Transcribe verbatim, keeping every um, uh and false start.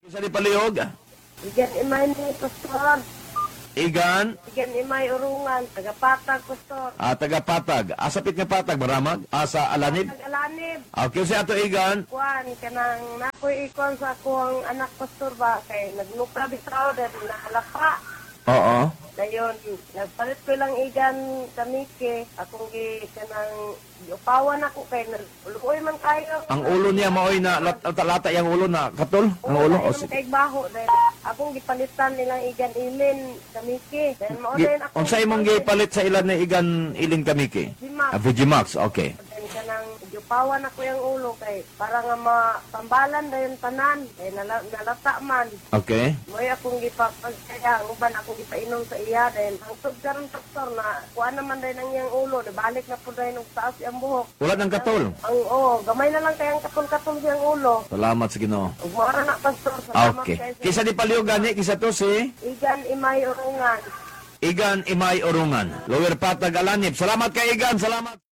Isa di palihog. Igan imay ni Pastor. Igan, Igan imay urungan. Tagapatag, Pastor. ah, taga-patag. Asapit nga patag, maramag. Asa alanib. Tagalanib. Okay, si ato Igan. Kuan, kanang nakoy ikon sa akong anak Pastor ba. Kay naglupa bitaw dahil nakalapa. Oo. Dayon, nagpalit ko lang igan kamike. Akong gi kanang upawan ako kay naguluoy man kayo. Ang ulo niya maoy na lat- lata yung ulo na katol. Ang ulo. O, O, sige. kay baho dahil akong gipalitan nilang igan ilin kamike. Dahil mao Gi- din ako. Unsa imong gipalit sa ilan ni Igan Iling Kamiki? Dimax. Ah, Vigimax, okay. Dahil ka nang upawan ako yung ulo kay para nga matambalan dayon tanan. Kay nala, nalata man. Okay. Mo'y akong gipapagkaya, ang uban akong gipainom sa iya dahil ang karon doktor na kuha naman dahil ang iyang ulo, balik na po dahil ng taas iyang buhok. Wala nang katol. Ang oh, gamay na lang kayang katol-katol siyang ulo. Salamat sa Ginoo. Ug mara na pastor, salamat Okay. kayo sa Kisa di palihog gani, kisa to si Igan Imay Urungan. Igan Imay Urungan. Lower Patag Alanib. Salamat kay Igan, salamat.